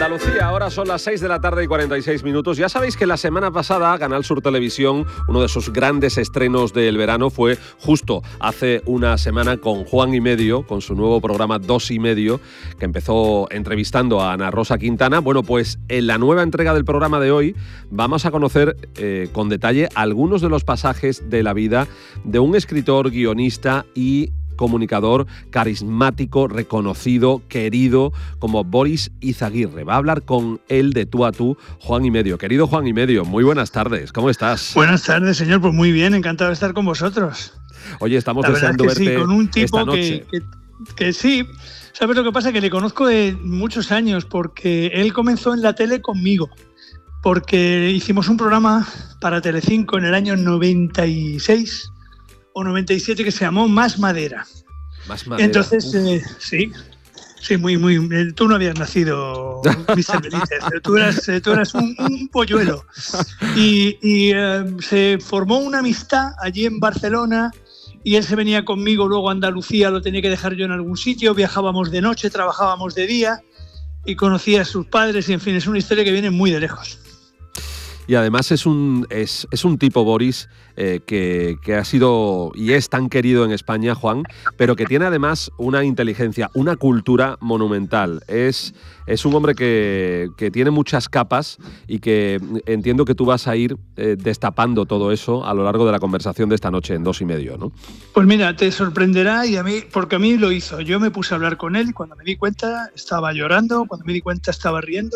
Andalucía, ahora son las 6 de la tarde y 46 minutos. Ya sabéis que la semana pasada Canal Sur Televisión, uno de sus grandes estrenos del verano fue justo hace una semana con Juan y Medio, con su nuevo programa 2 y Medio, que empezó entrevistando a Ana Rosa Quintana. Bueno, pues en la nueva entrega del programa de hoy vamos a conocer con detalle algunos de los pasajes de la vida de un escritor, guionista y comunicador carismático, reconocido, querido, como Boris Izaguirre. Va a hablar con él de tú a tú, Juan y Medio. Querido Juan y Medio, muy buenas tardes. ¿Cómo estás? Buenas tardes, señor. Pues muy bien, encantado de estar con vosotros. Oye, estamos deseando verte sí, con un tipo esta noche. Que sí. ¿Sabes lo que pasa? Que le conozco de muchos años, porque él comenzó en la tele conmigo. Porque hicimos un programa para Telecinco en el año 96 o 97 que se llamó Más Madera. Más Madera. Entonces, sí, muy. Tú no habías nacido, Mr. Benítez, tú eras un polluelo. Y se formó una amistad allí en Barcelona y él se venía conmigo luego a Andalucía, lo tenía que dejar yo en algún sitio, viajábamos de noche, trabajábamos de día y conocía a sus padres y en fin, es una historia que viene muy de lejos. Y además es un tipo, Boris, que ha sido y es tan querido en España, Juan, pero que tiene además una inteligencia, una cultura monumental. Es un hombre que tiene muchas capas y que entiendo que tú vas a ir destapando todo eso a lo largo de la conversación de esta noche en 2 y Medio, ¿no? Pues mira, te sorprenderá porque a mí lo hizo. Yo me puse a hablar con él y cuando me di cuenta estaba llorando, cuando me di cuenta estaba riendo.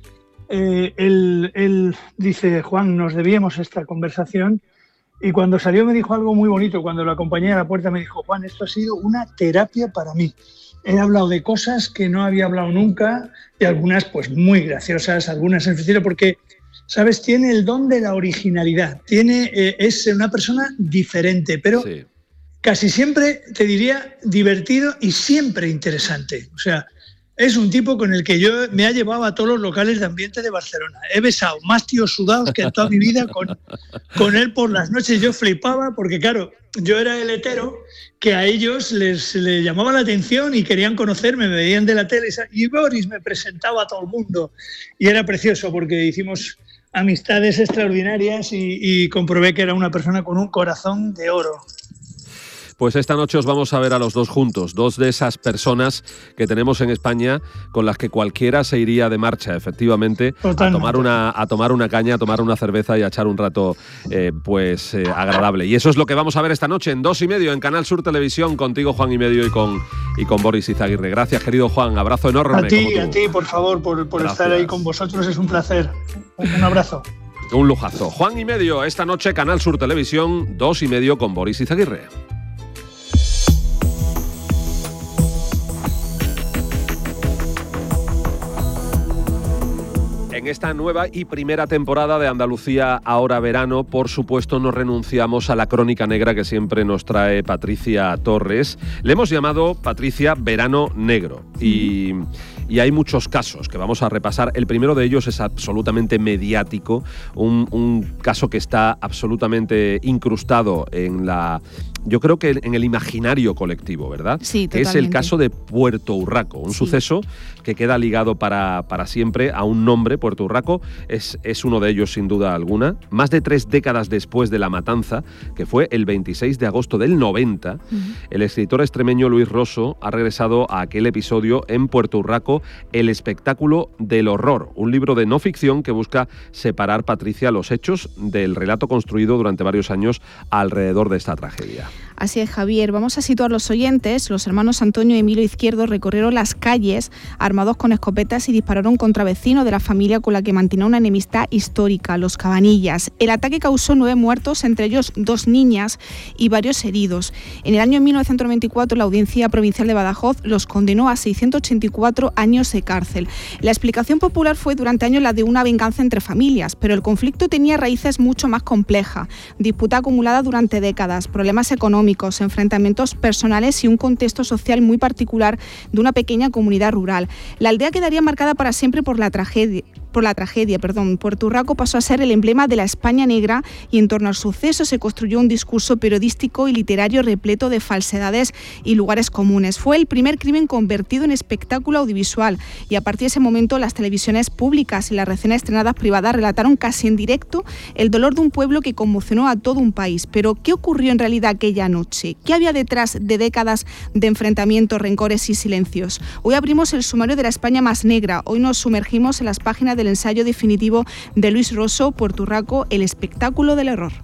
Él dice, Juan, nos debíamos esta conversación, y cuando salió me dijo algo muy bonito. Cuando lo acompañé a la puerta me dijo, Juan, esto ha sido una terapia para mí. He hablado de cosas que no había hablado nunca y algunas pues muy graciosas, algunas en serio, porque, ¿sabes? Tiene el don de la originalidad, es una persona diferente, pero sí, casi siempre, te diría, divertido y siempre interesante. O sea, es un tipo con el que yo me ha llevado a todos los locales de ambiente de Barcelona. He besado más tíos sudados que en toda mi vida con él por las noches. Yo flipaba porque, claro, yo era el hetero que a ellos les llamaba la atención y querían conocerme, me veían de la tele y Boris me presentaba a todo el mundo. Y era precioso porque hicimos amistades extraordinarias y comprobé que era una persona con un corazón de oro. Pues esta noche os vamos a ver a los dos juntos, dos de esas personas que tenemos en España con las que cualquiera se iría de marcha, efectivamente, a tomar una caña, a tomar una cerveza y a echar un rato agradable. Y eso es lo que vamos a ver esta noche en 2 y Medio en Canal Sur Televisión, contigo, Juan y Medio, y con Boris Izaguirre. Gracias, querido Juan, abrazo enorme. A ti, por favor, por estar ahí con vosotros, es un placer. Un abrazo. Un lujazo. Juan y Medio, esta noche Canal Sur Televisión, 2 y Medio con Boris Izaguirre. En esta nueva y primera temporada de Andalucía Ahora Verano, por supuesto, no renunciamos a la crónica negra que siempre nos trae Patricia Torres. Le hemos llamado, Patricia, Verano Negro. Y hay muchos casos que vamos a repasar. El primero de ellos es absolutamente mediático, un caso que está absolutamente incrustado yo creo que en el imaginario colectivo, ¿verdad? Sí, totalmente. Es el caso de Puerto Urraco, un suceso que queda ligado para siempre a un nombre. Puerto Urraco es uno de ellos, sin duda alguna. Más de 3 décadas después de la matanza, que fue el 26 de agosto del 90, el escritor extremeño Luis Rosso ha regresado a aquel episodio en Puerto Urraco, El espectáculo del horror, un libro de no ficción que busca separar, Patricia, los hechos del relato construido durante varios años alrededor de esta tragedia. Así es, Javier. Vamos a situar los oyentes. Los hermanos Antonio y Emilio Izquierdo recorrieron las calles armados con escopetas y dispararon contra vecinos de la familia con la que mantenía una enemistad histórica, los Cabanillas. El ataque causó 9 muertos, entre ellos 2 niñas y varios heridos. En el año 1994, la Audiencia Provincial de Badajoz los condenó a 684 años de cárcel. La explicación popular fue durante años la de una venganza entre familias, pero el conflicto tenía raíces mucho más complejas. Disputa acumulada durante décadas, problemas económicos, enfrentamientos personales y un contexto social muy particular de una pequeña comunidad rural. La aldea quedaría marcada para siempre por la tragedia tragedia. Puerto Urraco pasó a ser el emblema de la España negra y en torno al suceso se construyó un discurso periodístico y literario repleto de falsedades y lugares comunes. Fue el primer crimen convertido en espectáculo audiovisual y a partir de ese momento las televisiones públicas y las recién estrenadas privadas relataron casi en directo el dolor de un pueblo que conmocionó a todo un país. Pero ¿qué ocurrió en realidad aquella noche? ¿Qué había detrás de décadas de enfrentamientos, rencores y silencios? Hoy abrimos el sumario de la España más negra. Hoy nos sumergimos en las páginas del ensayo definitivo de Luis Rosso, Puerto Urraco, el espectáculo del error.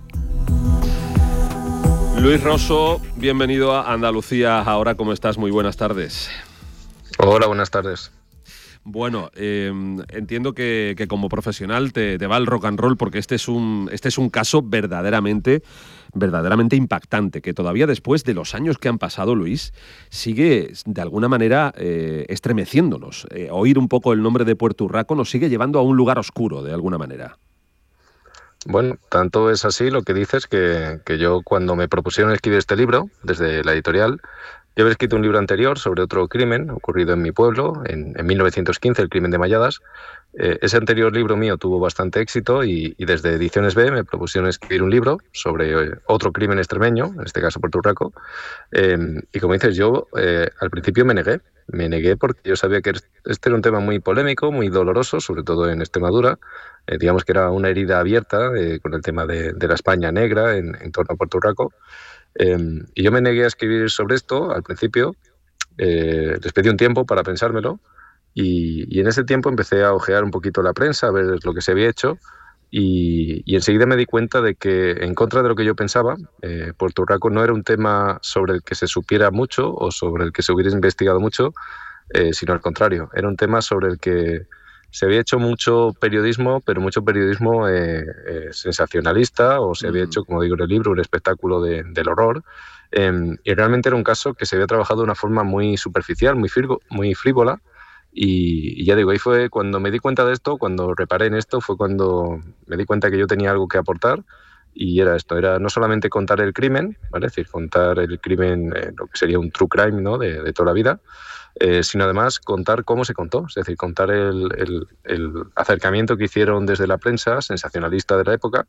Luis Rosso, bienvenido a Andalucía Ahora. ¿Cómo estás? Muy buenas tardes. Hola, buenas tardes. Bueno, entiendo que como profesional te va el rock and roll porque este es un caso verdaderamente impactante, que todavía después de los años que han pasado, Luis, sigue de alguna manera estremeciéndonos. Oír un poco el nombre de Puerto Urraco nos sigue llevando a un lugar oscuro, de alguna manera. Bueno, tanto es así lo que dices que yo cuando me propusieron escribir este libro, desde la editorial, yo había escrito un libro anterior sobre otro crimen ocurrido en mi pueblo, en 1915, el crimen de Malladas. Ese anterior libro mío tuvo bastante éxito y desde Ediciones B me propusieron escribir un libro sobre otro crimen extremeño, en este caso Puerto Urraco. Y como dices, yo al principio me negué porque yo sabía que este era un tema muy polémico, muy doloroso, sobre todo en Extremadura. Digamos que era una herida abierta con el tema de la España negra en torno a Puerto Urraco. Y yo me negué a escribir sobre esto al principio. Les pedí un tiempo para pensármelo y en ese tiempo empecé a ojear un poquito la prensa, a ver lo que se había hecho y enseguida me di cuenta de que, en contra de lo que yo pensaba, Puerto Urraco no era un tema sobre el que se supiera mucho o sobre el que se hubiera investigado mucho, sino al contrario, era un tema sobre el que se había hecho mucho periodismo, pero mucho periodismo sensacionalista, o se había hecho, como digo en el libro, un espectáculo del horror. Y realmente era un caso que se había trabajado de una forma muy superficial, muy frívola. Y ya digo, ahí fue cuando me di cuenta de esto, cuando reparé en esto, fue cuando me di cuenta que yo tenía algo que aportar. Y era esto, era no solamente contar el crimen, ¿vale? Es decir, contar el crimen, lo que sería un true crime, ¿no? de toda la vida, sino además contar cómo se contó, es decir, contar el acercamiento que hicieron desde la prensa sensacionalista de la época,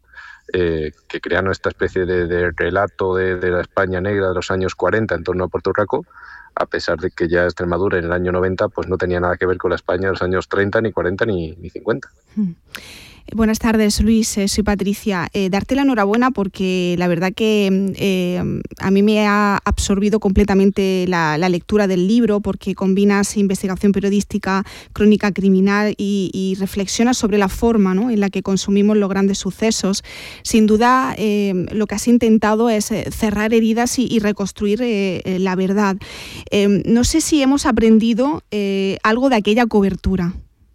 que crearon esta especie de relato de la España negra de los años 40 en torno a Puerto Urraco, a pesar de que ya Extremadura en el año 90 pues no tenía nada que ver con la España de los años 30, ni 40, ni 50. Buenas tardes, Luis. Soy Patricia. Darte la enhorabuena porque la verdad que a mí me ha absorbido completamente la lectura del libro, porque combinas investigación periodística, crónica criminal y reflexionas sobre la forma, ¿no?, en la que consumimos los grandes sucesos. Sin duda, lo que has intentado es cerrar heridas y reconstruir la verdad. No sé si hemos aprendido algo de aquella cobertura.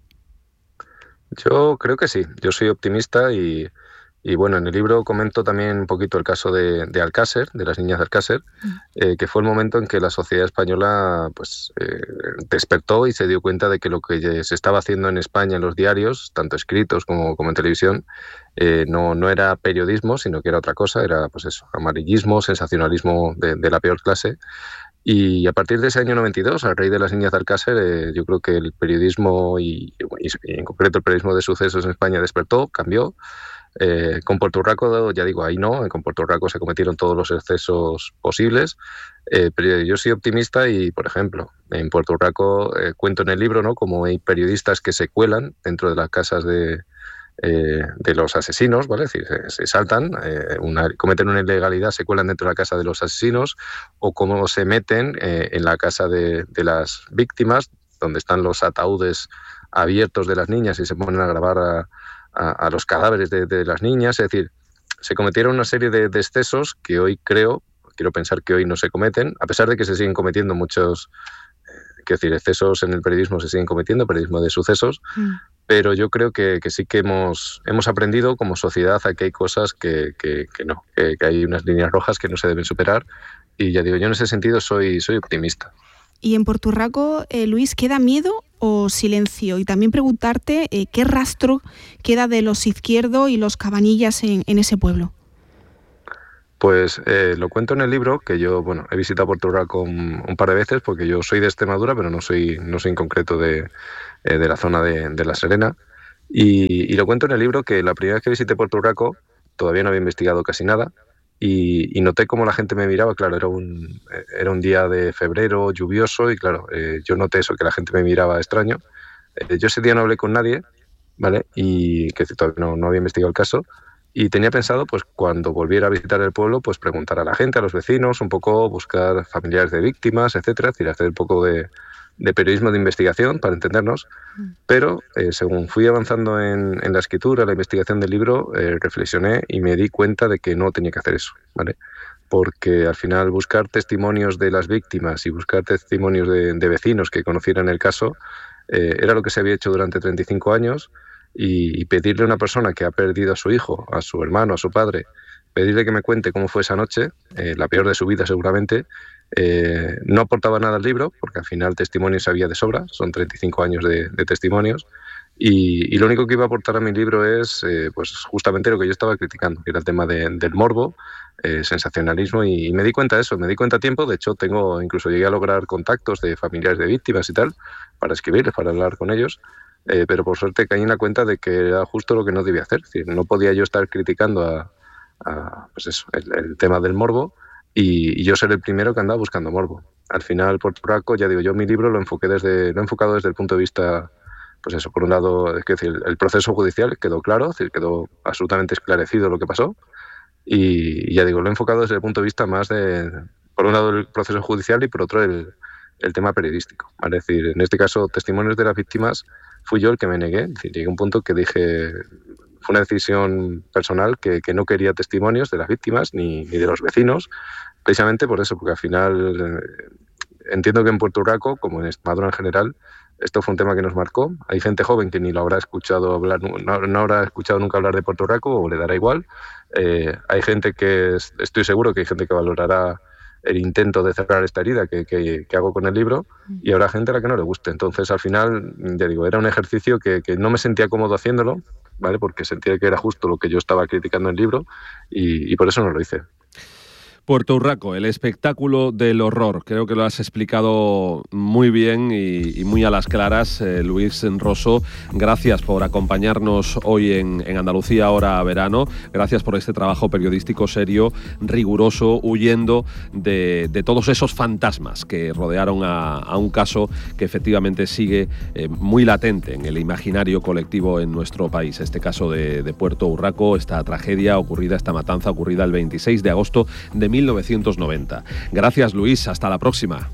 Yo creo que sí, yo soy optimista y bueno, en el libro comento también un poquito el caso de Alcácer, de las niñas de Alcácer, que fue el momento en que la sociedad española pues despertó y se dio cuenta de que lo que se estaba haciendo en España en los diarios, tanto escritos como en televisión, no era periodismo, sino que era otra cosa, era pues eso, amarillismo, sensacionalismo de la peor clase. Y a partir de ese año 92, a raíz de las niñas de Alcácer, yo creo que el periodismo y en concreto el periodismo de sucesos en España despertó, cambió. Con Puerto Urraco, ya digo, ahí no, con Puerto Urraco se cometieron todos los excesos posibles, pero yo soy optimista y, por ejemplo, en Puerto Urraco cuento en el libro, ¿no?, como hay periodistas que se cuelan dentro de las casas de los asesinos, ¿vale? Es decir, se saltan, cometen una ilegalidad, se cuelan dentro de la casa de los asesinos, o cómo se meten en la casa de las víctimas, donde están los ataúdes abiertos de las niñas y se ponen a grabar a los cadáveres de las niñas. Es decir, se cometieron una serie de excesos que hoy quiero pensar que hoy no se cometen, a pesar de que se siguen cometiendo muchos, quiero decir, excesos en el periodismo se siguen cometiendo, periodismo de sucesos, pero yo creo que sí que hemos aprendido como sociedad a que hay cosas que hay unas líneas rojas que no se deben superar, y ya digo, yo en ese sentido soy optimista. Y en Puerto Urraco, Luis, ¿queda miedo o silencio? Y también preguntarte qué rastro queda de los Izquierdo y los Cabanillas en ese pueblo. Pues lo cuento en el libro, que yo he visitado Puerto Urraco un par de veces, porque yo soy de Extremadura, pero no soy en concreto de la zona de La Serena. Y lo cuento en el libro que la primera vez que visité Puerto Urraco todavía no había investigado casi nada y noté cómo la gente me miraba. Claro, era un día de febrero lluvioso y claro, yo noté eso, que la gente me miraba extraño. Yo ese día no hablé con nadie, ¿vale? Y que todavía no había investigado el caso. Y tenía pensado, pues cuando volviera a visitar el pueblo, pues preguntar a la gente, a los vecinos, un poco buscar familiares de víctimas, etcétera, es decir, hacer un poco de periodismo de investigación para entendernos. Pero según fui avanzando en la escritura, la investigación del libro, reflexioné y me di cuenta de que no tenía que hacer eso, ¿vale? Porque al final buscar testimonios de las víctimas y buscar testimonios de vecinos que conocieran el caso era lo que se había hecho durante 35 años. Y pedirle a una persona que ha perdido a su hijo, a su hermano, a su padre, pedirle que me cuente cómo fue esa noche, la peor de su vida seguramente, no aportaba nada al libro, porque al final testimonios había de sobra, son 35 años de testimonios, y lo único que iba a aportar a mi libro es pues justamente lo que yo estaba criticando, que era el tema del morbo, sensacionalismo, y me di cuenta de eso, me di cuenta a tiempo. De hecho, incluso llegué a lograr contactos de familiares de víctimas y tal, para escribirles, para hablar con ellos. Pero por suerte caí en la cuenta de que era justo lo que no debía hacer. Es decir, no podía yo estar criticando pues eso, el tema del morbo y yo ser el primero que andaba buscando morbo. Al final, Puerto Urraco, ya digo, yo mi libro lo he enfocado desde el punto de vista, pues eso, por un lado, es decir, el proceso judicial quedó claro, es decir, quedó absolutamente esclarecido lo que pasó y ya digo, lo he enfocado desde el punto de vista más por un lado, el proceso judicial y por otro, el tema periodístico, ¿vale? Es decir, en este caso, testimonios de las víctimas, fui yo el que me negué. Es decir, llegué a un punto que dije, fue una decisión personal que no quería testimonios de las víctimas ni de los vecinos, precisamente por eso, porque al final entiendo que en Puerto Urraco, como en Extremadura en general, esto fue un tema que nos marcó. Hay gente joven que ni lo habrá escuchado hablar, no habrá escuchado nunca hablar de Puerto Urraco o le dará igual. Hay gente que, estoy seguro que hay gente que valorará el intento de cerrar esta herida que hago con el libro, y habrá gente a la que no le guste. Entonces, al final, ya digo, era un ejercicio que no me sentía cómodo haciéndolo, ¿vale? Porque sentía que era justo lo que yo estaba criticando en el libro y por eso no lo hice. Puerto Urraco, el espectáculo del horror. Creo que lo has explicado muy bien y muy a las claras, Luis Rosso. Gracias por acompañarnos hoy en Andalucía Ahora Verano. Gracias por este trabajo periodístico serio, riguroso, huyendo de todos esos fantasmas que rodearon a un caso que efectivamente sigue muy latente en el imaginario colectivo en nuestro país. Este caso de Puerto Urraco, esta tragedia ocurrida, esta matanza ocurrida el 26 de agosto de 1990. Gracias, Luis. Hasta la próxima.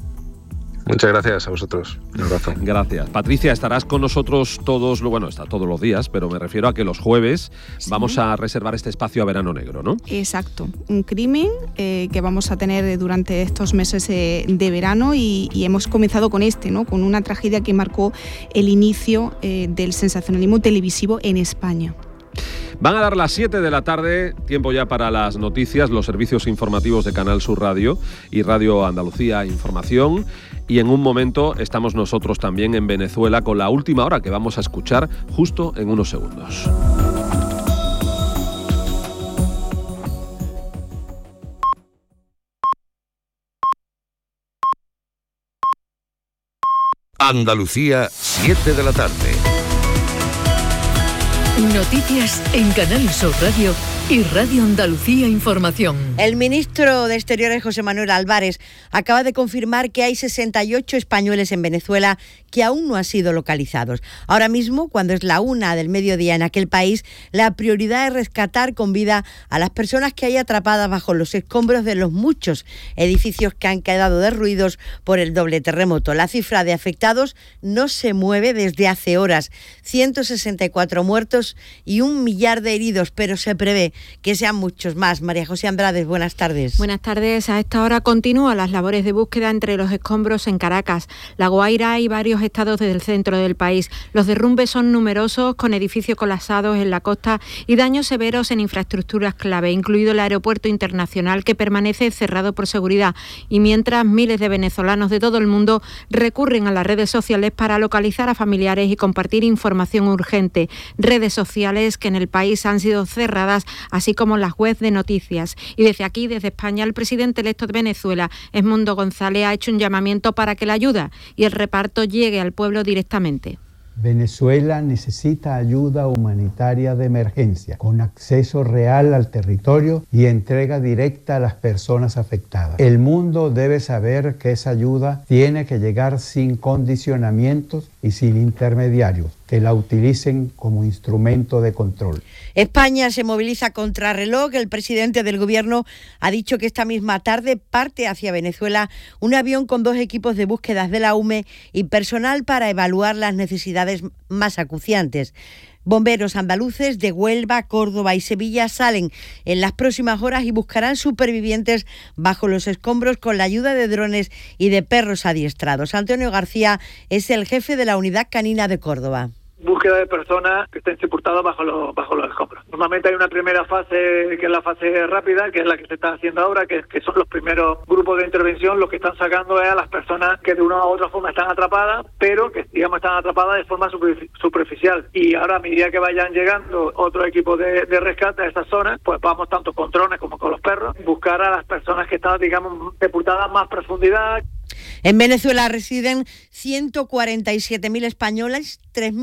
Muchas gracias a vosotros. Un abrazo. Gracias. Patricia, estarás con nosotros está todos los días, pero me refiero a que los jueves vamos a reservar este espacio a Verano Negro, ¿no? Exacto. Un crimen que vamos a tener durante estos meses de verano y hemos comenzado con ¿no? Con una tragedia que marcó el inicio del sensacionalismo televisivo en España. Van a dar las 7 de la tarde, tiempo ya para las noticias, los servicios informativos de Canal Sur Radio y Radio Andalucía Información. Y en un momento estamos nosotros también en Venezuela con la última hora que vamos a escuchar justo en unos segundos. Andalucía, 7 de la tarde. Noticias en Canal Sur Radio y Radio Andalucía Información. El ministro de Exteriores, José Manuel Álvarez, acaba de confirmar que hay 68 españoles en Venezuela que aún no han sido localizados. Ahora mismo, cuando es la 1 del mediodía en aquel país, la prioridad es rescatar con vida a las personas que hay atrapadas bajo los escombros de los muchos edificios que han quedado derruidos por el doble terremoto. La cifra de afectados no se mueve desde hace horas. 164 muertos y 1 millar de heridos, pero se prevé que sean muchos más. María José Andrades, buenas tardes. Buenas tardes. A esta hora continúan las labores de búsqueda entre los escombros en Caracas, La Guaira y varios estados del centro del país. Los derrumbes son numerosos, con edificios colapsados en la costa y daños severos en infraestructuras clave, incluido el aeropuerto internacional, que permanece cerrado por seguridad. Y mientras, miles de venezolanos de todo el mundo recurren a las redes sociales para localizar a familiares y compartir información urgente. Redes sociales que en el país han sido cerradas, así como las webs de noticias. Y desde aquí, desde España, el presidente electo de Venezuela, Edmundo González, ha hecho un llamamiento para que la ayuda y el reparto llegue al pueblo directamente. Venezuela necesita ayuda humanitaria de emergencia, con acceso real al territorio y entrega directa a las personas afectadas. El mundo debe saber que esa ayuda tiene que llegar sin condicionamientos y sin intermediarios que la utilicen como instrumento de control. España se moviliza contra reloj. El presidente del gobierno ha dicho que esta misma tarde parte hacia Venezuela un avión con 2 equipos de búsquedas de la UME y personal para evaluar las necesidades más acuciantes. Bomberos andaluces de Huelva, Córdoba y Sevilla salen en las próximas horas y buscarán supervivientes bajo los escombros con la ayuda de drones y de perros adiestrados. Antonio García es el jefe de la unidad canina de Córdoba. Búsqueda de personas que estén sepultadas bajo los escombros. Normalmente hay una primera fase que es la fase rápida, que es la que se está haciendo ahora, que son los primeros grupos de intervención. Los que están sacando es a las personas que de una u otra forma están atrapadas, pero que digamos están atrapadas de forma superficial. Y ahora a medida que vayan llegando otros equipos de rescate a esas zonas, pues vamos tanto con drones como con los perros, buscar a las personas que están digamos sepultadas a más profundidad. En Venezuela residen 147.000 españoles,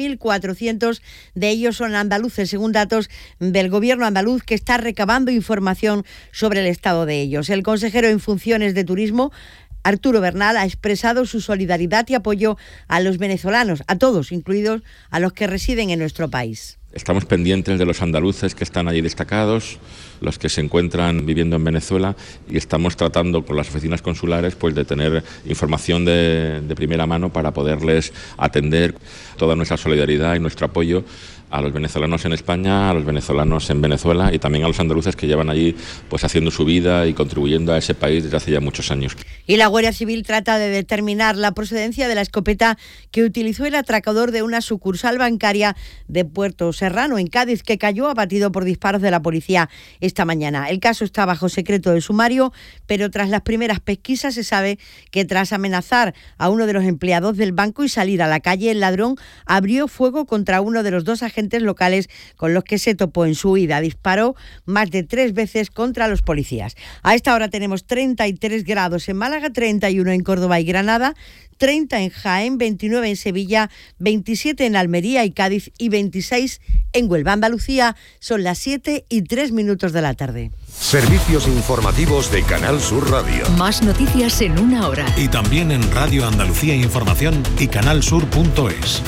3.400 de ellos son andaluces, según datos del gobierno andaluz, que está recabando información sobre el estado de ellos. El consejero en funciones de Turismo, Arturo Bernal, ha expresado su solidaridad y apoyo a los venezolanos, a todos, incluidos a los que residen en nuestro país. Estamos pendientes de los andaluces que están allí destacados, los que se encuentran viviendo en Venezuela, y estamos tratando con las oficinas consulares pues de tener información de primera mano para poderles atender. Toda nuestra solidaridad y nuestro apoyo a los venezolanos en España, a los venezolanos en Venezuela y también a los andaluces que llevan allí pues haciendo su vida y contribuyendo a ese país desde hace ya muchos años. Y la Guardia Civil trata de determinar la procedencia de la escopeta que utilizó el atracador de una sucursal bancaria de Puerto Serrano, en Cádiz, que cayó abatido por disparos de la policía esta mañana. El caso está bajo secreto de sumario, pero tras las primeras pesquisas se sabe que tras amenazar a uno de los empleados del banco y salir a la calle, el ladrón abrió fuego contra uno de los 2 agentes locales con los que se topó en su huida. Disparó más de 3 veces contra los policías. A esta hora tenemos 33 grados en Málaga, 31 en Córdoba y Granada, 30 en Jaén, 29 en Sevilla, 27 en Almería y Cádiz y 26 en Huelva. Andalucía, son las 7:03 de la tarde. Servicios informativos de Canal Sur Radio. Más noticias en una hora. Y también en Radio Andalucía Información y canalsur.es.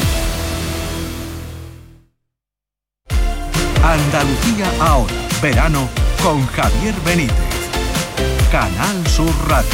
Andalucía ahora, verano con Javier Benítez. Canal Sur Radio.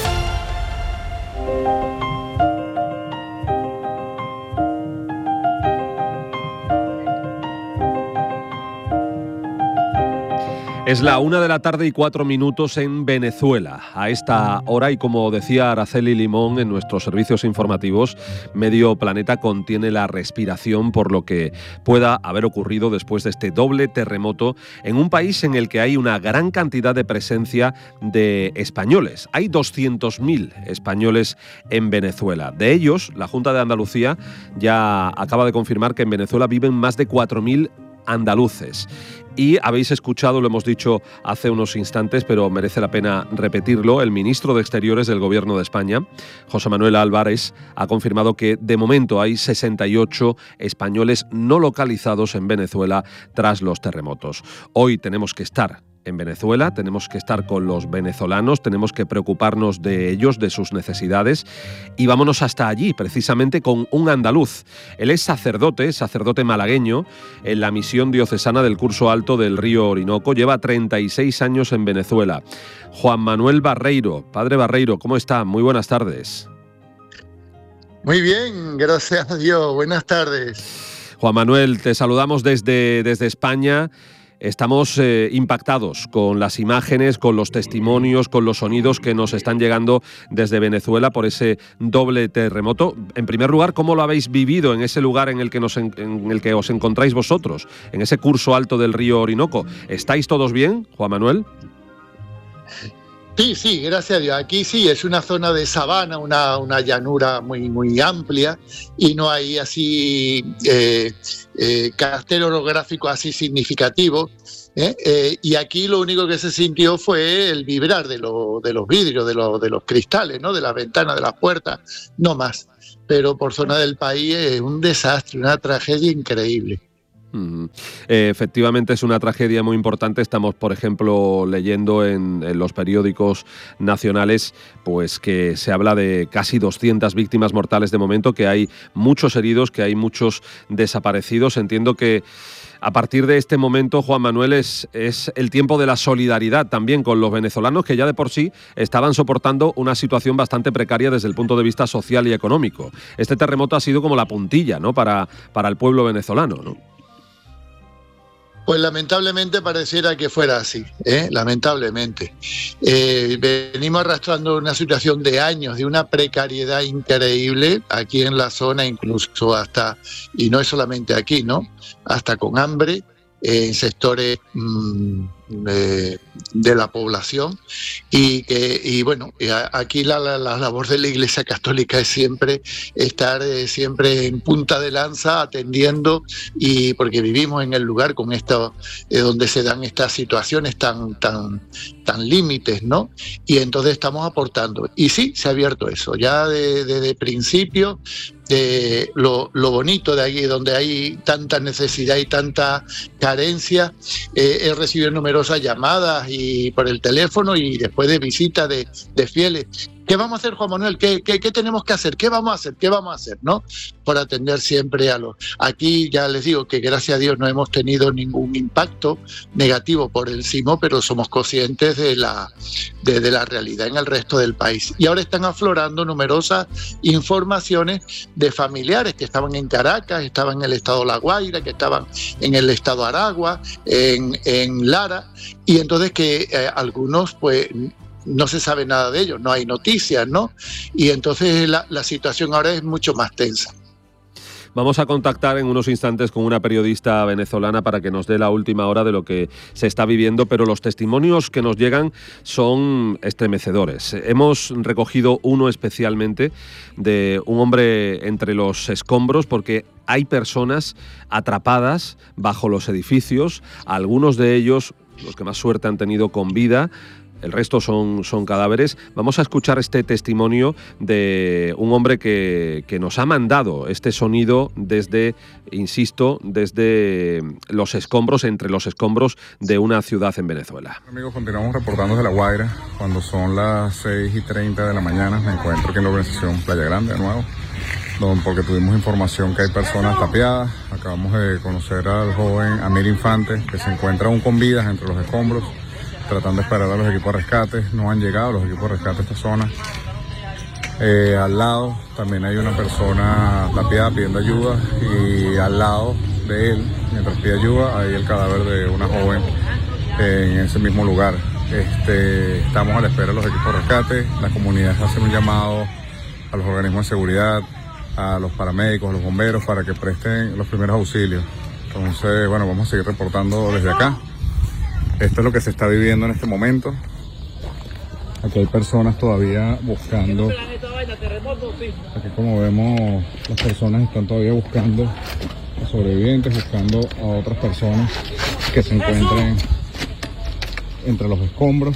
Es la 1:04 en Venezuela. A esta hora, y como decía Araceli Limón en nuestros servicios informativos, medio planeta contiene la respiración por lo que pueda haber ocurrido después de este doble terremoto en un país en el que hay una gran cantidad de presencia de españoles. Hay 200.000 españoles en Venezuela. De ellos, la Junta de Andalucía ya acaba de confirmar que en Venezuela viven más de 4.000 andaluces. Y habéis escuchado, lo hemos dicho hace unos instantes, pero merece la pena repetirlo, el ministro de Exteriores del Gobierno de España, José Manuel Álvarez, ha confirmado que de momento hay 68 españoles no localizados en Venezuela tras los terremotos. Hoy tenemos que estar en Venezuela, tenemos que estar con los venezolanos, tenemos que preocuparnos de ellos, de sus necesidades, y vámonos hasta allí, precisamente con un andaluz. Él es sacerdote malagueño, en la misión diocesana del Curso Alto del Río Orinoco, lleva 36 años en Venezuela. Juan Manuel Barreiro. Padre Barreiro, ¿cómo está? Muy buenas tardes. Muy bien, gracias a Dios. Buenas tardes. Juan Manuel, te saludamos desde España. Estamos impactados con las imágenes, con los testimonios, con los sonidos que nos están llegando desde Venezuela por ese doble terremoto. En primer lugar, ¿cómo lo habéis vivido en ese lugar en el que os encontráis vosotros, en ese curso alto del río Orinoco? ¿Estáis todos bien, Juan Manuel? Sí, gracias a Dios. Aquí sí, es una zona de sabana, una llanura muy amplia y no hay así carácter orográfico así significativo. Y aquí lo único que se sintió fue el vibrar de los vidrios, de los cristales, ¿no? De las ventanas, de las puertas, no más. Pero por zona del país es un desastre, una tragedia increíble. Efectivamente es una tragedia muy importante. Estamos, por ejemplo, leyendo en los periódicos nacionales pues que se habla de casi 200 víctimas mortales de momento, que hay muchos heridos, que hay muchos desaparecidos. Entiendo que a partir de este momento, Juan Manuel, es el tiempo de la solidaridad también con los venezolanos, que ya de por sí estaban soportando una situación bastante precaria desde el punto de vista social y económico. Este terremoto ha sido como la puntilla, ¿no?, para el pueblo venezolano, ¿no? Pues lamentablemente pareciera que fuera así, lamentablemente. Venimos arrastrando una situación de años, de una precariedad increíble aquí en la zona, incluso hasta, y no es solamente aquí, ¿no?, hasta con hambre en sectores de la población y bueno, aquí la labor de la Iglesia Católica es siempre estar siempre en punta de lanza atendiendo, y porque vivimos en el lugar con esto donde se dan estas situaciones tan límites, ¿no? Y entonces estamos aportando, y sí, se ha abierto eso ya desde principio. Lo bonito de allí, donde hay tanta necesidad y tanta carencia, he recibido numerosas llamadas y por el teléfono y después de visitas de fieles. ¿Qué vamos a hacer, Juan Manuel? ¿Qué tenemos que hacer? ¿Qué vamos a hacer? ¿Qué vamos a hacer? ¿No? Por atender siempre a los... Aquí ya les digo que gracias a Dios no hemos tenido ningún impacto negativo por el sismo, pero somos conscientes de la realidad en el resto del país. Y ahora están aflorando numerosas informaciones de familiares que estaban en Caracas, estaban en el estado La Guaira, que estaban en el estado Aragua, en Lara, y entonces que algunos pues no se sabe nada de ellos, no hay noticias, ¿no? Y entonces la situación ahora es mucho más tensa. Vamos a contactar en unos instantes con una periodista venezolana para que nos dé la última hora de lo que se está viviendo, pero los testimonios que nos llegan son estremecedores. Hemos recogido uno especialmente de un hombre entre los escombros, porque hay personas atrapadas bajo los edificios, algunos de ellos, los que más suerte han tenido, con vida. El resto son cadáveres. Vamos a escuchar este testimonio de un hombre que nos ha mandado este sonido desde, insisto, desde los escombros, entre los escombros de una ciudad en Venezuela. Amigos, continuamos reportando desde La Guaira. Cuando son las 6:30 de la mañana, me encuentro aquí en la organización Playa Grande de nuevo, porque tuvimos información que hay personas tapiadas. Acabamos de conocer al joven Amir Infante, que se encuentra aún con vidas entre los escombros, tratando de esperar a los equipos de rescate. No han llegado los equipos de rescate a esta zona. Al lado también hay una persona tapiada pidiendo ayuda, y al lado de él, mientras pide ayuda, hay el cadáver de una joven en ese mismo lugar. Estamos a la espera de los equipos de rescate. La comunidad hace un llamado a los organismos de seguridad, a los paramédicos, a los bomberos, para que presten los primeros auxilios. Entonces, bueno, vamos a seguir reportando desde acá. Esto es lo que se está viviendo en este momento. Aquí hay personas todavía buscando. Aquí, como vemos, las personas están todavía buscando a sobrevivientes, buscando a otras personas que se encuentren entre los escombros.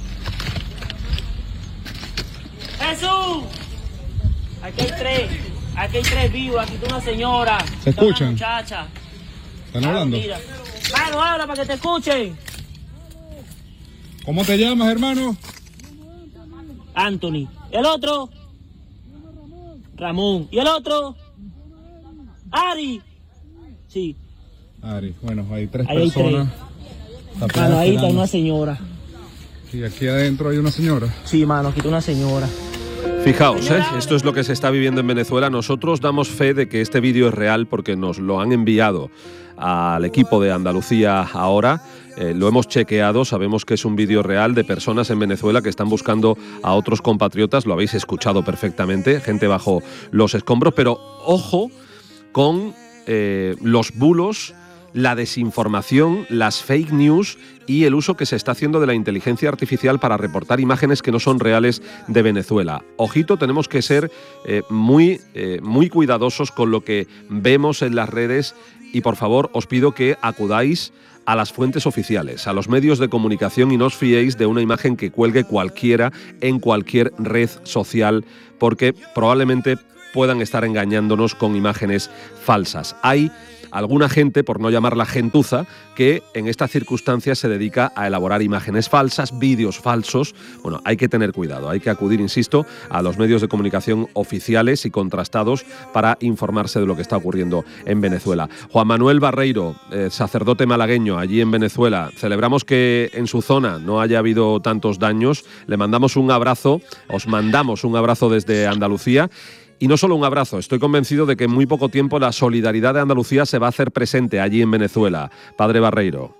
¡Jesús! Aquí hay tres vivos, aquí está una señora. ¿Se escuchan? Una muchacha. ¿Están hablando? Mira. Mano, habla para que te escuchen. ¿Cómo te llamas, hermano? Anthony. ¿El otro? Ramón. ¿Y el otro? Ari. Sí. Ari. Bueno, hay tres personas. Mano, ahí está una señora. ¿Y aquí adentro hay una señora? Sí, mano, aquí está una señora. Fijaos, esto es lo que se está viviendo en Venezuela. Nosotros damos fe de que este vídeo es real porque nos lo han enviado al equipo de Andalucía Ahora. Lo hemos chequeado, sabemos que es un vídeo real de personas en Venezuela que están buscando a otros compatriotas. Lo habéis escuchado perfectamente, gente bajo los escombros, pero ojo con los bulos, la desinformación, las fake news y el uso que se está haciendo de la inteligencia artificial para reportar imágenes que no son reales de Venezuela. Ojito, tenemos que ser muy cuidadosos con lo que vemos en las redes y, por favor, os pido que acudáis a las fuentes oficiales, a los medios de comunicación y no os fiéis de una imagen que cuelgue cualquiera en cualquier red social, porque probablemente puedan estar engañándonos con imágenes falsas. Hay alguna gente, por no llamarla gentuza, que en estas circunstancias se dedica a elaborar imágenes falsas, vídeos falsos. Bueno, hay que tener cuidado, hay que acudir, insisto, a los medios de comunicación oficiales y contrastados para informarse de lo que está ocurriendo en Venezuela. Juan Manuel Barreiro, sacerdote malagueño allí en Venezuela, celebramos que en su zona no haya habido tantos daños. Le mandamos un abrazo, os mandamos un abrazo desde Andalucía. Y no solo un abrazo, estoy convencido de que en muy poco tiempo la solidaridad de Andalucía se va a hacer presente allí en Venezuela. Padre Barreiro.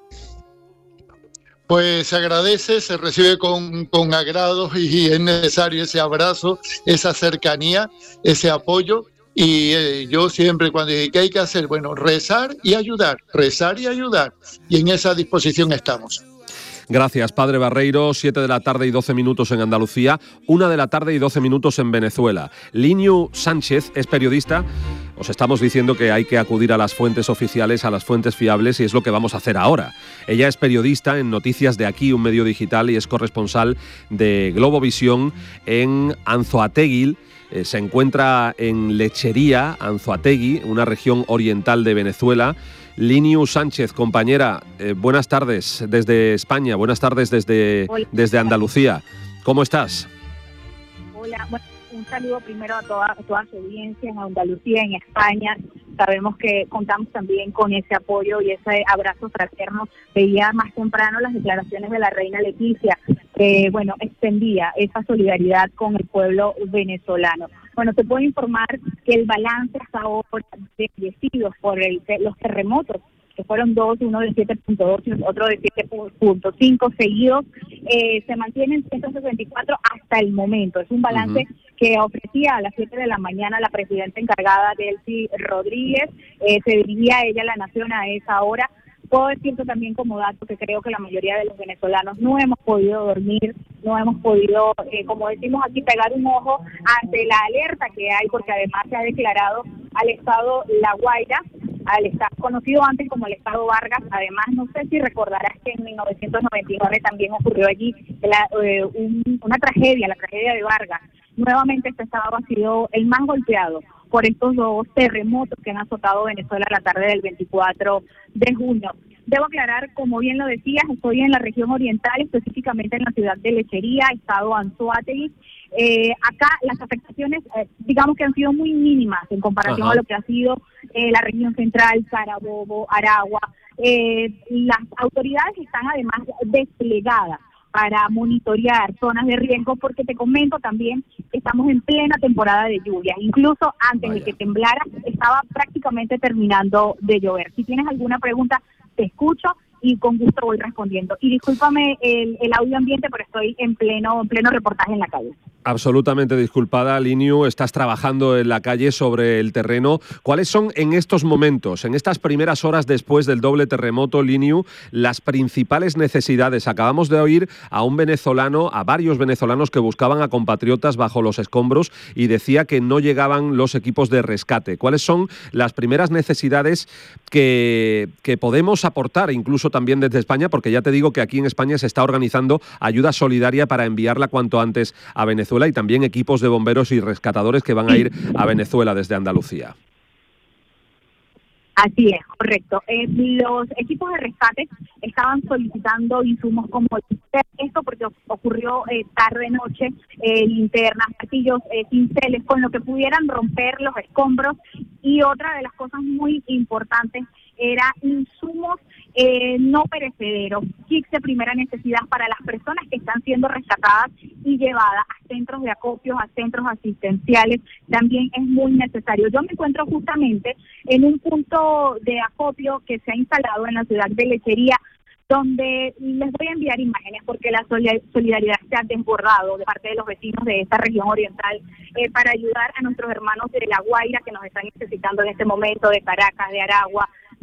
Pues se agradece, se recibe con agrado y es necesario ese abrazo, esa cercanía, ese apoyo. Y yo siempre cuando dije, ¿qué hay que hacer? Bueno, rezar y ayudar. Y en esa disposición estamos. Gracias, Padre Barreiro. 7 de la tarde y 12 minutos en Andalucía, 1 de la tarde y 12 minutos en Venezuela. Liniu Sánchez es periodista. Os estamos diciendo que hay que acudir a las fuentes oficiales, a las fuentes fiables, y es lo que vamos a hacer ahora. Ella es periodista en Noticias de Aquí, un medio digital, y es corresponsal de Globovisión en Anzoátegui. Se encuentra en Lechería, Anzoátegui, una región oriental de Venezuela. Liniu Sánchez, compañera, buenas tardes desde España, buenas tardes desde Andalucía. ¿Cómo estás? Hola, bueno, un saludo primero a toda su audiencia en Andalucía, en España. Sabemos que contamos también con ese apoyo y ese abrazo fraterno. Veía más temprano las declaraciones de la reina Leticia, que extendía esa solidaridad con el pueblo venezolano. Bueno, te puedo informar que el balance hasta ahora de fallecidos por los terremotos, que fueron dos, uno de 7.2 y otro de 7.5 seguidos, se mantienen 164 hasta el momento. Es un balance que ofrecía a las 7 de la mañana la presidenta encargada, Delcy Rodríguez. Se dirigía ella a la nación a esa hora. Puedo decirte también como dato que creo que la mayoría de los venezolanos no hemos podido dormir, no hemos podido, como decimos aquí, pegar un ojo ante la alerta que hay, porque además se ha declarado al estado La Guaira, al estado conocido antes como el estado Vargas. Además, no sé si recordarás que en 1999 también ocurrió allí una tragedia, la tragedia de Vargas. Nuevamente este estado ha sido el más golpeado por estos dos terremotos que han azotado Venezuela la tarde del 24 de junio. Debo aclarar, como bien lo decías, estoy en la región oriental, específicamente en la ciudad de Lechería, estado Anzoátegui. Acá las afectaciones, digamos que han sido muy mínimas en comparación a lo que ha sido la región central, Carabobo, Aragua. Las autoridades están además desplegadas para monitorear zonas de riesgo, porque te comento también que estamos en plena temporada de lluvia. Incluso antes de que temblara, estaba prácticamente terminando de llover. Si tienes alguna pregunta, te escucho y con gusto voy respondiendo. Y discúlpame el audio ambiente, pero estoy en pleno reportaje en la calle. Absolutamente disculpada, Liniu, estás trabajando en la calle sobre el terreno. ¿Cuáles son en estos momentos, en estas primeras horas después del doble terremoto, Liniu, las principales necesidades? Acabamos de oír a varios venezolanos que buscaban a compatriotas bajo los escombros y decía que no llegaban los equipos de rescate. ¿Cuáles son las primeras necesidades que podemos aportar, incluso también desde España? Porque ya te digo que aquí en España se está organizando ayuda solidaria para enviarla cuanto antes a Venezuela, y también equipos de bomberos y rescatadores que van a ir a Venezuela desde Andalucía. Así es, correcto. Los equipos de rescate estaban solicitando insumos como esto, porque ocurrió tarde-noche, linternas, martillos, pinceles, con lo que pudieran romper los escombros. Y otra de las cosas muy importantes era insumos no perecederos, kits de primera necesidad para las personas que están siendo rescatadas y llevadas a centros de acopio, a centros asistenciales. También es muy necesario. Yo me encuentro justamente en un punto de acopio que se ha instalado en la ciudad de Lechería, donde les voy a enviar imágenes porque la solidaridad se ha desbordado de parte de los vecinos de esta región oriental para ayudar a nuestros hermanos de La Guaira, que nos están necesitando en este momento, de Caracas, de Aragua,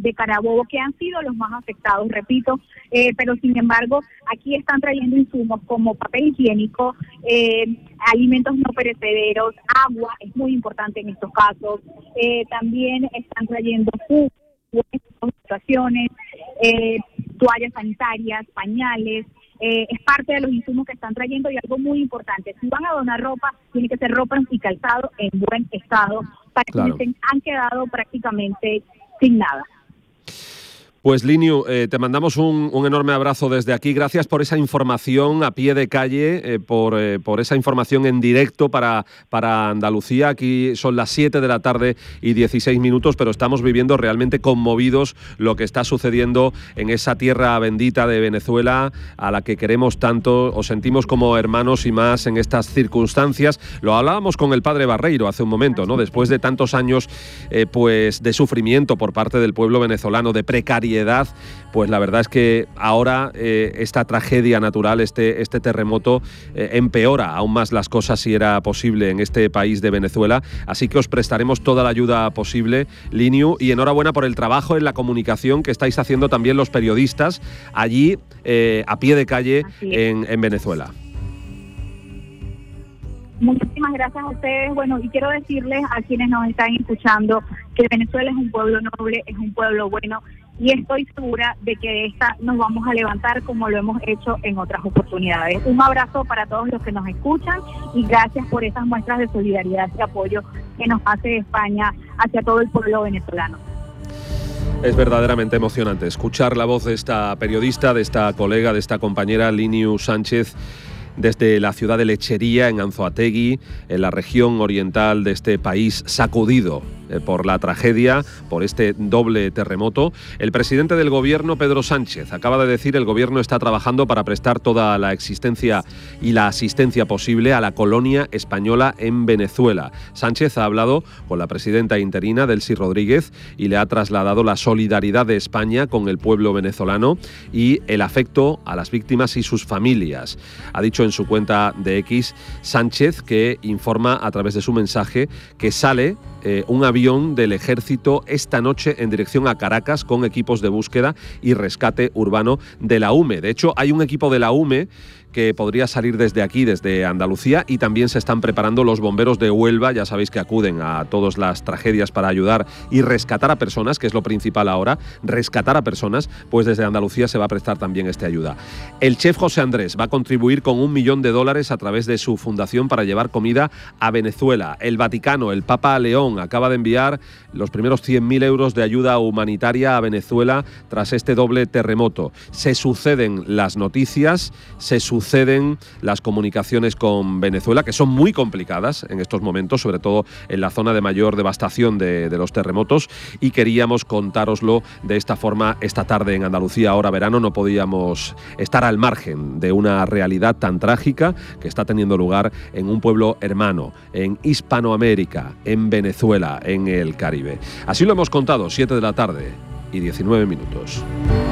de Carabobo, que han sido los más afectados, repito, pero sin embargo aquí están trayendo insumos como papel higiénico, alimentos no perecederos, agua, es muy importante en estos casos, también están trayendo situaciones, toallas sanitarias, pañales. Es parte de los insumos que están trayendo, y algo muy importante, si van a donar ropa, tiene que ser ropa y calzado en buen estado, para Claro. quienes han quedado prácticamente sin nada. Pues Liniu, te mandamos un enorme abrazo desde aquí. Gracias por esa información a pie de calle, por esa información en directo para Andalucía. Aquí son las 7 de la tarde y 16 minutos, pero estamos viviendo realmente conmovidos lo que está sucediendo en esa tierra bendita de Venezuela, a la que queremos tanto, os sentimos como hermanos y más en estas circunstancias. Lo hablábamos con el padre Barreiro hace un momento, ¿no? Después de tantos años pues de sufrimiento por parte del pueblo venezolano, de precariedad, pues la verdad es que ahora esta tragedia natural, este terremoto, empeora aún más las cosas, si era posible, en este país de Venezuela. Así que os prestaremos toda la ayuda posible, Liniu, y enhorabuena por el trabajo en la comunicación que estáis haciendo también los periodistas allí a pie de calle en Venezuela. Muchísimas gracias a ustedes. Bueno, y quiero decirles a quienes nos están escuchando que Venezuela es un pueblo noble, es un pueblo bueno, y estoy segura de que de esta nos vamos a levantar como lo hemos hecho en otras oportunidades. Un abrazo para todos los que nos escuchan y gracias por esas muestras de solidaridad y apoyo que nos hace España hacia todo el pueblo venezolano. Es verdaderamente emocionante escuchar la voz de esta periodista, de esta colega, de esta compañera Liniu Sánchez, desde la ciudad de Lechería, en Anzoátegui, en la región oriental de este país sacudido por la tragedia, por este doble terremoto. El presidente del gobierno, Pedro Sánchez, acaba de decir: el gobierno está trabajando para prestar toda la existencia y la asistencia posible a la colonia española en Venezuela. Sánchez ha hablado con la presidenta interina, Delcy Rodríguez, y le ha trasladado la solidaridad de España con el pueblo venezolano y el afecto a las víctimas y sus familias. Ha dicho en su cuenta de X Sánchez, que informa a través de su mensaje, que sale un avión del ejército esta noche en dirección a Caracas con equipos de búsqueda y rescate urbano de la UME. De hecho, hay un equipo de la UME que podría salir desde aquí, desde Andalucía, y también se están preparando los bomberos de Huelva. Ya sabéis que acuden a todas las tragedias para ayudar y rescatar a personas, que es lo principal ahora, rescatar a personas, pues desde Andalucía se va a prestar también esta ayuda. El chef José Andrés va a contribuir con $1 millón a través de su fundación para llevar comida a Venezuela. El Vaticano, el Papa León, acaba de enviar los primeros 100.000 euros de ayuda humanitaria a Venezuela tras este doble terremoto. Se suceden las noticias, se suceden las comunicaciones con Venezuela, que son muy complicadas en estos momentos, sobre todo en la zona de mayor devastación de los terremotos, y queríamos contároslo de esta forma esta tarde en Andalucía Ahora Verano. No podíamos estar al margen de una realidad tan trágica que está teniendo lugar en un pueblo hermano, en Hispanoamérica, en Venezuela, en el Caribe. Así lo hemos contado, 7 de la tarde y 19 minutos.